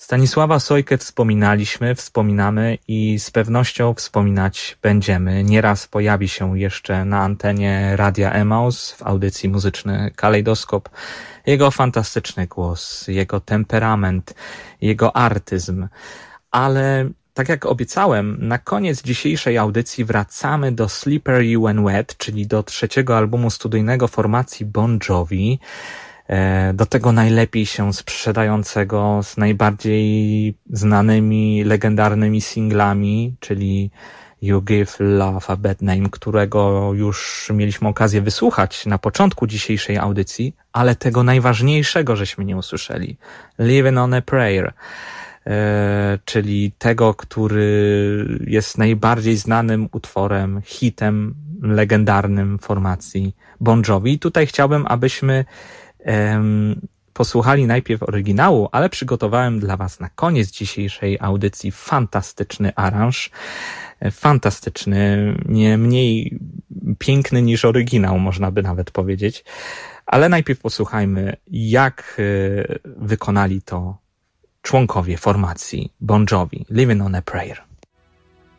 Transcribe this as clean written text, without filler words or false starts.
Stanisława Sojkę wspominamy i z pewnością wspominać będziemy. Nieraz pojawi się jeszcze na antenie Radia Emaus w audycji Muzyczny Kalejdoskop. Jego fantastyczny głos, jego temperament, jego artyzm. Ale tak jak obiecałem, na koniec dzisiejszej audycji wracamy do Slippery When Wet, czyli do trzeciego albumu studyjnego formacji Bon Jovi, do tego najlepiej się sprzedającego z najbardziej znanymi, legendarnymi singlami, czyli You Give Love a Bad Name, którego już mieliśmy okazję wysłuchać na początku dzisiejszej audycji, ale tego najważniejszego żeśmy nie usłyszeli. Living on a Prayer, czyli tego, który jest najbardziej znanym utworem, hitem legendarnym formacji Bon Jovi. I tutaj chciałbym, abyśmy posłuchali najpierw oryginału, ale przygotowałem dla was na koniec dzisiejszej audycji fantastyczny aranż. Fantastyczny, nie mniej piękny niż oryginał, można by nawet powiedzieć. Ale najpierw posłuchajmy, jak wykonali to członkowie formacji Bon Jovi, Living on a Prayer.